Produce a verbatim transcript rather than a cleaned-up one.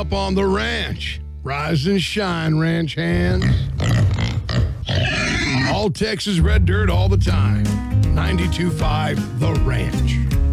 up on the ranch. Rise and shine, ranch hands. All Texas red dirt all the time. ninety-two point five The Ranch.